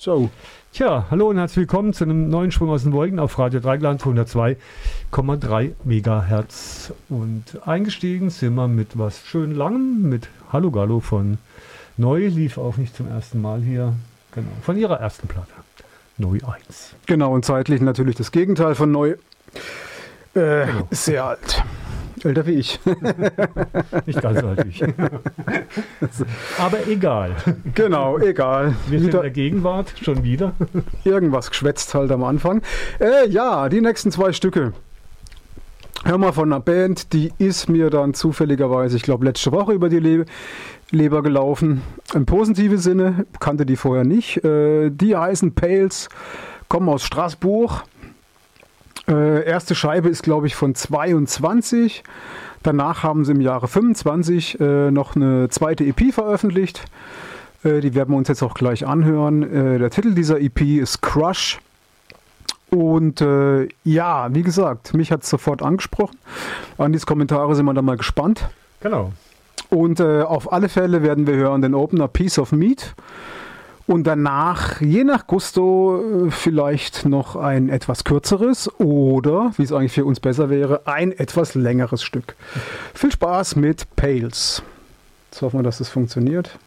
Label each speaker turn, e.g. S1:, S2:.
S1: So.
S2: Tja, hallo und herzlich willkommen zu einem neuen Schwung aus den Wolken auf Radio Dreigland 102,3 Megahertz. Und eingestiegen sind wir mit was schön langem, mit Hallo Gallo von Neu, lief auch nicht zum ersten Mal hier, genau, von ihrer ersten Platte, Neu 1.
S1: Genau, und zeitlich natürlich das Gegenteil von Neu.
S2: Genau.
S1: Sehr alt. Älter wie ich.
S2: Nicht ganz so alt wie ich. Aber egal.
S1: Genau, egal.
S2: Wir sind in der Gegenwart, schon wieder.
S1: Irgendwas geschwätzt halt am Anfang. Ja, die nächsten 2 Stücke. Hör mal von einer Band, die ist mir dann zufälligerweise, ich glaube letzte Woche über die Leber gelaufen. Im positiven Sinne, kannte die vorher nicht. Die heißen Pales, kommen aus Straßburg. Erste Scheibe ist, glaube ich, von 22. Danach haben sie im Jahre 25 noch eine zweite EP veröffentlicht. Die werden wir uns jetzt auch gleich anhören. Der Titel dieser EP ist Crush. Und ja, wie gesagt, mich hat es sofort angesprochen. An diese Kommentare sind wir dann mal gespannt.
S2: Genau.
S1: Und auf alle Fälle werden wir hören den Opener Piece of Meat. Und danach, je nach Gusto, vielleicht noch ein etwas kürzeres oder, wie es eigentlich für uns besser wäre, ein etwas längeres Stück. Viel Spaß mit Pales. Jetzt hoffen wir, dass das funktioniert.